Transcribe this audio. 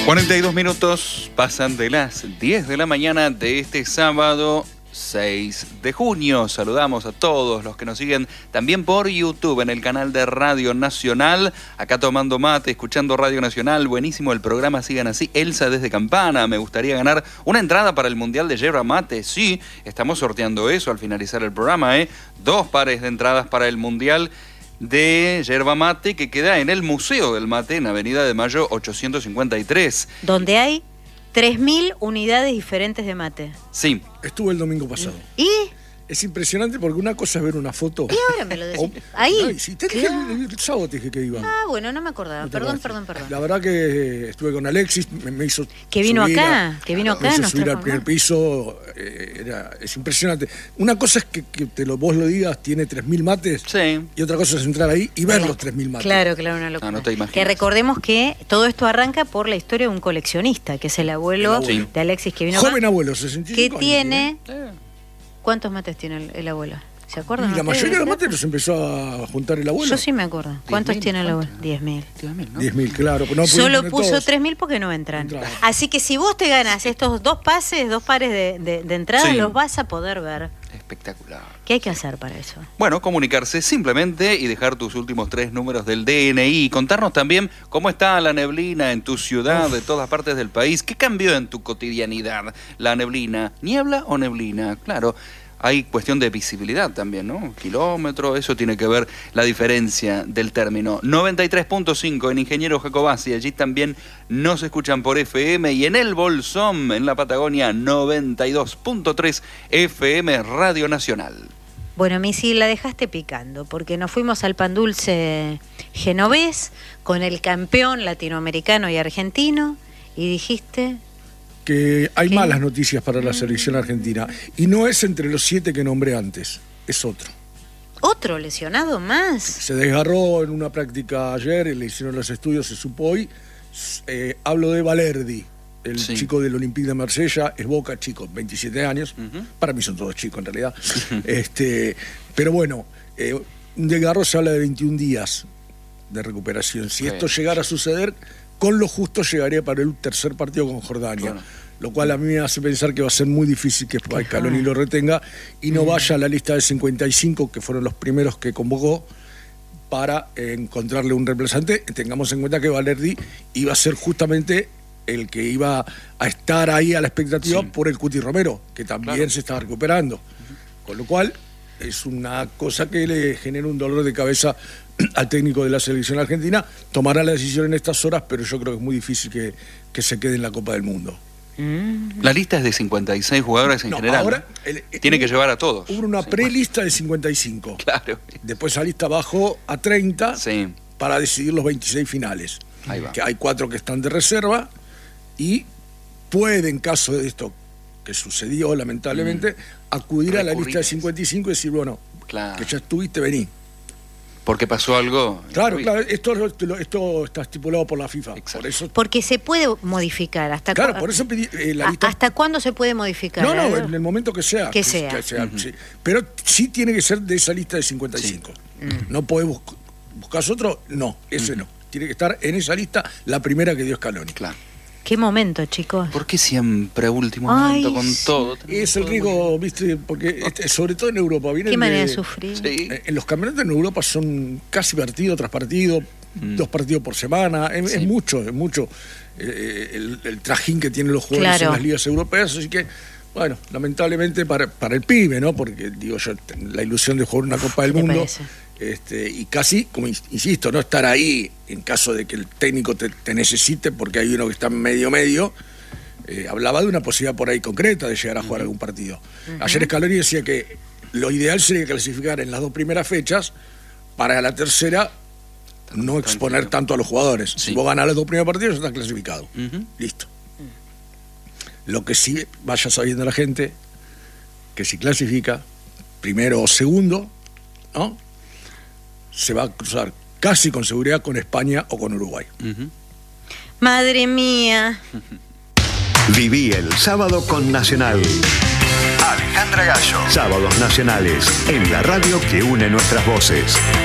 42 minutos pasan de las 10 de la mañana de este sábado 6 de junio. Saludamos a todos los que nos siguen también por YouTube en el canal de Radio Nacional. Acá tomando mate, escuchando Radio Nacional. Buenísimo el programa, sigan así. Elsa desde Campana, me gustaría ganar una entrada para el Mundial de Yerba Mate. Sí, estamos sorteando eso al finalizar el programa, 2 pares de entradas para el Mundial de Yerba Mate, que queda en el Museo del Mate, en Avenida de Mayo 853. Donde hay 3.000 unidades diferentes de mate. Sí. Estuve el domingo pasado. ¿Y? Es impresionante porque una cosa es ver una foto. Y ahora me lo decís. Ahí. No, sí, te dije, el sábado te dije que iba. Ah, bueno, no me acordaba. ¿No te Perdón. La verdad que estuve con Alexis, me hizo que vino subir acá, me hizo subir al primer piso. Es impresionante. Una cosa es que vos lo digas, tiene 3.000 mates. Sí. Y otra cosa es entrar ahí y ver los 3.000 mates. Claro, una locura. No te imaginas. Que recordemos que todo esto arranca por la historia de un coleccionista, que es el abuelo Sí. de Alexis, que vino Joven acá, abuelo, 65 que años. tiene... ¿Cuántos mates tiene el abuelo? ¿Se acuerdan? Y la ustedes? mayoría de los mates los empezó a juntar el abuelo. Yo sí me acuerdo. ¿Cuántos 10.000, tiene el abuelo? ¿cuánto? 10.000. 10.000, ¿no? 10.000, claro. No Solo puso 3.000 porque no entran. Entraba. Así que si vos te ganas estos 2 pares de entradas, Sí. los vas a poder ver. Espectacular. ¿Qué hay que hacer para eso? Bueno, comunicarse simplemente y dejar tus últimos 3 números del DNI. Contarnos también cómo está la neblina en tu ciudad, de todas partes del país. ¿Qué cambió en tu cotidianidad? La neblina, ¿niebla o neblina? Claro. Hay cuestión de visibilidad también, ¿no? Kilómetro, eso tiene que ver la diferencia del término. 93.5 en Ingeniero Jacobasi, allí también nos escuchan por FM, y en el Bolsón, en la Patagonia, 92.3 FM Radio Nacional. Bueno, Misi, la dejaste picando, porque nos fuimos al Pan Dulce genovés con el campeón latinoamericano y argentino, y dijiste... que hay ¿Qué? malas noticias para la selección argentina. Y no es entre los 7 que nombré antes, es otro. ¿Otro lesionado más? Se desgarró en una práctica ayer, le hicieron los estudios, se supo hoy. Hablo de Valerdi, el Sí. chico del Olympique de Marsella, es Boca, chico, 27 años. Para mí son todos chicos en realidad. Pero bueno, un desgarro se habla de 21 días de recuperación. Si esto llegara a suceder, con lo justo llegaría para el tercer partido con Jordania. Bueno. Lo cual a mí me hace pensar que va a ser muy difícil que Scaloni lo retenga y no vaya a la lista de 55, que fueron los primeros que convocó, para encontrarle un reemplazante. Tengamos en cuenta que Valerdi iba a ser justamente el que iba a estar ahí a la expectativa por el Cuti Romero, que también se estaba recuperando. Con lo cual es una cosa que le genera un dolor de cabeza al técnico de la selección argentina. Tomará la decisión en estas horas, pero yo creo que es muy difícil que se quede en la Copa del Mundo. La lista es de 56 jugadores en general. Ahora, tiene que llevar a todos. Hubo una prelista de 55. Claro. Después esa lista bajó a 30 Sí. para decidir los 26 finales. Ahí va. Que hay 4 que están de reserva y puede, en caso de esto que sucedió lamentablemente, acudir a la Recurrir lista a de eso. 55 y decir, bueno, Claro. que ya estuviste, vení. Porque pasó algo. Claro, esto está estipulado por la FIFA. Exacto. Por eso, Porque se puede modificar. claro, por eso pedí la lista. ¿Hasta cuándo se puede modificar? No, en el momento que sea. Que sea. Sí. Pero sí tiene que ser de esa lista de 55. No podés buscar otro, no, ese no. Tiene que estar en esa lista la primera que dio Scaloni. Claro. ¿Qué momento, chicos? ¿Por qué siempre último Ay, momento con sí. todo? Es el riesgo, ¿viste? Porque sobre todo en Europa. ¿Qué manera de sufrir? Sí. En los campeonatos en Europa son casi partido tras partido, 2 partidos por semana. Es mucho el trajín que tienen los jugadores Claro. en las ligas europeas. Así que, bueno, lamentablemente para el pibe, ¿no? Porque, digo yo, la ilusión de jugar una Copa del ¿Qué te Mundo. parece? Y casi, como insisto, no estar ahí en caso de que el técnico te necesite, porque hay uno que está medio. Hablaba de una posibilidad por ahí concreta de llegar a jugar algún partido. Ayer Scaloni decía que lo ideal sería clasificar en las 2 primeras fechas para la tercera no exponer tanto a los jugadores. Sí. Si vos ganás los 2 primeros partidos, ya estás clasificado. Listo. Lo que sí vaya sabiendo la gente, que si clasifica primero o segundo, ¿no? Se va a cruzar casi con seguridad con España o con Uruguay. Madre mía. Viví el sábado con Nacional. Alejandra Gallo. Sábados nacionales en la radio que une nuestras voces.